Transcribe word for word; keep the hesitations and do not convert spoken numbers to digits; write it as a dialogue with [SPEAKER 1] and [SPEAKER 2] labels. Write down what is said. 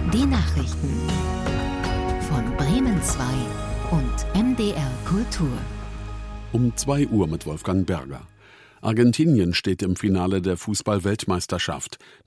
[SPEAKER 1] Die Nachrichten von Bremen zwei und M D R Kultur.
[SPEAKER 2] Um zwei Uhr mit Wolfgang Berger. Argentinien steht im Finale der Fußball-Weltmeisterschaft.